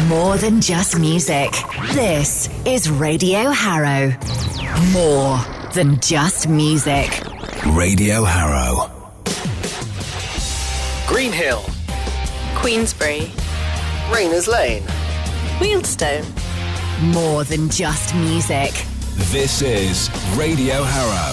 More than just music. This is Radio Harrow. More than just music. Radio Harrow. Greenhill. Queensbury. Rayners Lane. Wealdstone. More than just music. This is Radio Harrow.